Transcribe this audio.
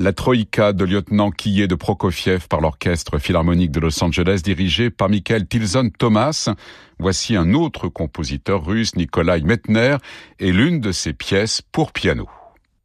La Troïka de lieutenant Quillet de Prokofiev par l'Orchestre Philharmonique de Los Angeles dirigé par Michael Tilson Thomas. Voici un autre compositeur russe, Nikolai Medtner, et l'une de ses pièces pour piano.